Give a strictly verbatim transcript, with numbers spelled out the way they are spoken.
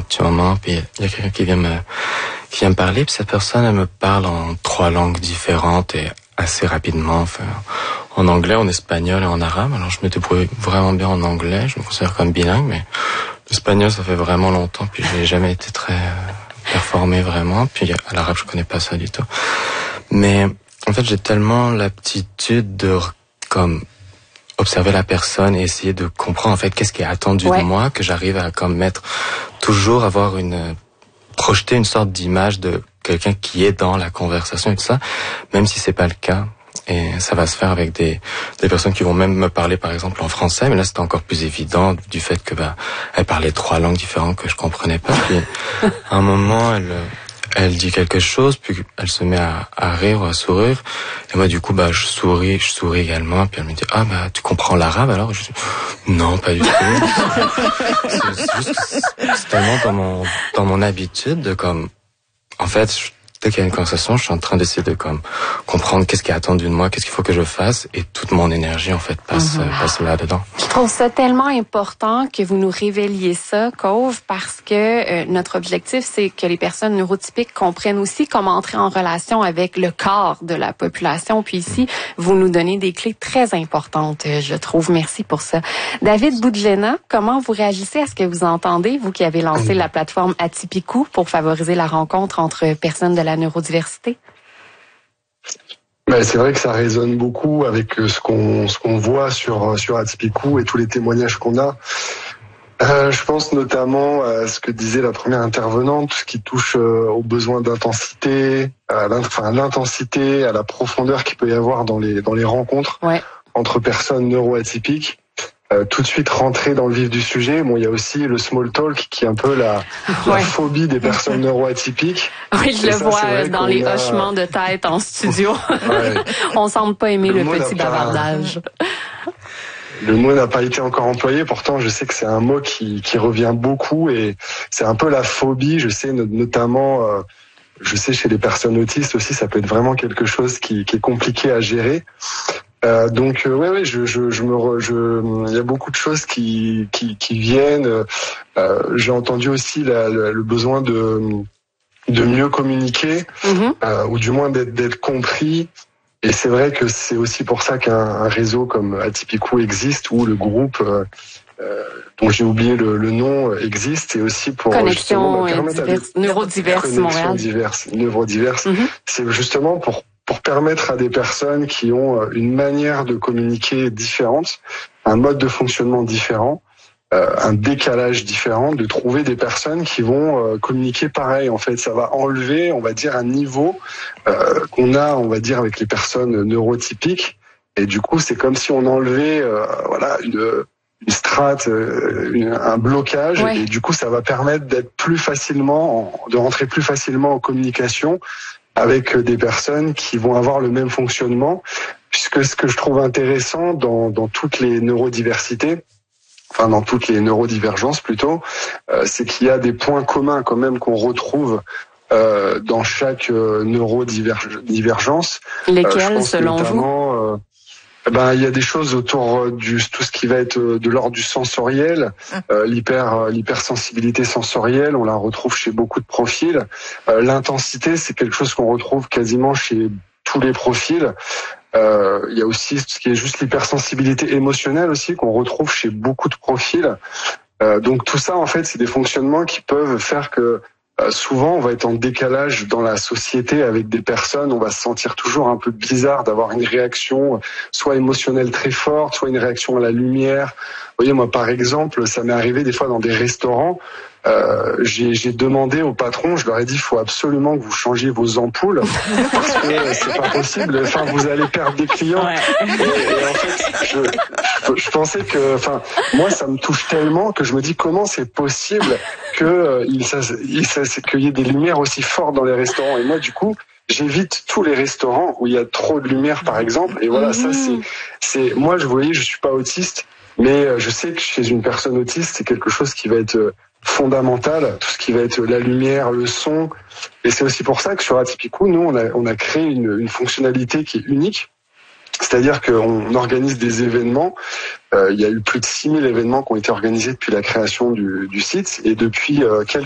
petit moment, puis il y a quelqu'un qui vient me qui vient me parler, puis cette personne, elle me parle en trois langues différentes et assez rapidement. Enfin, en anglais, en espagnol et en arabe. Alors je me débrouille vraiment bien en anglais, je me considère comme bilingue, mais l'espagnol, ça fait vraiment longtemps, puis j'ai jamais été très euh, performé vraiment. Puis à l'arabe, je connais pas ça du tout. Mais en fait, j'ai tellement l'aptitude de comme observer la personne et essayer de comprendre en fait qu'est-ce qui est attendu ouais. de moi, que j'arrive à comme mettre toujours avoir une projeter une sorte d'image de quelqu'un qui est dans la conversation et tout ça, même si c'est pas le cas. Et ça va se faire avec des des personnes qui vont même me parler par exemple en français, mais là c'était encore plus évident du fait que bah elle parlait trois langues différentes que je comprenais pas. Puis à un moment elle elle dit quelque chose, puis elle se met à, à rire ou à sourire. Et moi, du coup, bah, je souris, je souris également. Puis elle me dit, ah, bah, tu comprends l'arabe alors? Je dis, non, pas du tout. c'est, c'est juste que c'est, c'est tellement dans mon, dans mon habitude de comme, en fait, je, dès qu'il y a une conversation, je suis en train d'essayer de comme comprendre qu'est-ce qui est attendu de moi, qu'est-ce qu'il faut que je fasse, et toute mon énergie en fait passe mm-hmm. euh, passe là-dedans. Je trouve ça tellement important que vous nous révéliez ça, Cove, parce que euh, notre objectif, c'est que les personnes neurotypiques comprennent aussi comment entrer en relation avec le corps de la population. Puis ici, mm. vous nous donnez des clés très importantes, je trouve. Merci pour ça. David Boudjena, comment vous réagissez à ce que vous entendez, vous qui avez lancé mm. la plateforme Atypicou pour favoriser la rencontre entre personnes de la neurodiversité? Ben, c'est vrai que ça résonne beaucoup avec ce qu'on ce qu'on voit sur sur Atypicou et tous les témoignages qu'on a. Euh, je pense notamment à ce que disait la première intervenante, ce qui touche euh, aux besoins d'intensité, à enfin à l'intensité, à la profondeur qu'il peut y avoir dans les dans les rencontres ouais. entre personnes neuroatypiques. Euh, tout de suite rentrer dans le vif du sujet. Bon, il y a aussi le small talk qui est un peu la, ouais. la phobie des personnes neuroatypiques. Oui, je et le ça, vois dans les a... hochements de tête en studio. Ouais. On semble pas aimer le, le petit bavardage. Pas... Le mot n'a pas été encore employé, pourtant je sais que c'est un mot qui, qui revient beaucoup et c'est un peu la phobie. Je sais notamment, euh, je sais chez les personnes autistes aussi, ça peut être vraiment quelque chose qui, qui est compliqué à gérer. Euh, donc euh, ouais ouais je je je me re, je il y a beaucoup de choses qui qui qui viennent. Euh, j'ai entendu aussi la, la, le besoin de de mieux communiquer mm-hmm. euh, ou du moins d'être d'être compris. Et c'est vrai que c'est aussi pour ça qu'un un réseau comme Atypicou existe, ou le groupe euh, euh, dont j'ai oublié le, le nom existe, et aussi pour connexion diverses, neurodiverses Montréal. Diverses, neurodiverses. Mm-hmm. C'est justement pour pour permettre à des personnes qui ont une manière de communiquer différente, un mode de fonctionnement différent, euh, un décalage différent, de trouver des personnes qui vont euh, communiquer pareil. En fait, ça va enlever, on va dire, un niveau euh, qu'on a, on va dire, avec les personnes neurotypiques. Et du coup, c'est comme si on enlevait, euh, voilà, une, une strate, euh, une, un blocage. Ouais. Et du coup, ça va permettre d'être plus facilement, de rentrer plus facilement en communication avec des personnes qui vont avoir le même fonctionnement, puisque ce que je trouve intéressant dans, dans toutes les neurodiversités, enfin dans toutes les neurodivergences plutôt, euh, c'est qu'il y a des points communs quand même qu'on retrouve euh, dans chaque euh, neurodivergence. Lesquels, euh, selon vous? Euh, Ben, il y a des choses autour du tout ce qui va être de l'ordre du sensoriel, euh, l'hyper l'hypersensibilité sensorielle, on la retrouve chez beaucoup de profils. Euh, l'intensité, c'est quelque chose qu'on retrouve quasiment chez tous les profils. Euh, il y a aussi ce qui est juste l'hypersensibilité émotionnelle aussi qu'on retrouve chez beaucoup de profils. Euh, donc tout ça, en fait, c'est des fonctionnements qui peuvent faire que Euh, souvent, on va être en décalage dans la société avec des personnes. On va se sentir toujours un peu bizarre d'avoir une réaction soit émotionnelle très forte, soit une réaction à la lumière. Vous voyez, moi, par exemple, ça m'est arrivé des fois dans des restaurants. Euh, j'ai, j'ai demandé au patron, je leur ai dit, il faut absolument que vous changiez vos ampoules parce que c'est pas possible. Enfin, vous allez perdre des clients. Ouais. Et, et en fait, je, je, je pensais que, enfin, moi, ça me touche tellement que je me dis comment c'est possible que euh, il, ça, il, ça, qu'il y ait des lumières aussi fortes dans les restaurants. Et moi, du coup, j'évite tous les restaurants où il y a trop de lumière, par exemple. Et voilà, mmh. ça, c'est, c'est, moi, je voyais, je suis pas autiste, mais je sais que chez une personne autiste, c'est quelque chose qui va être fondamental, tout ce qui va être la lumière, le son. Et c'est aussi pour ça que sur Atypicou, nous, on a, on a créé une, une fonctionnalité qui est unique. C'est-à-dire qu'on organise des événements. Euh, il y a eu plus de six mille événements qui ont été organisés depuis la création du, du site. Et depuis euh, quelques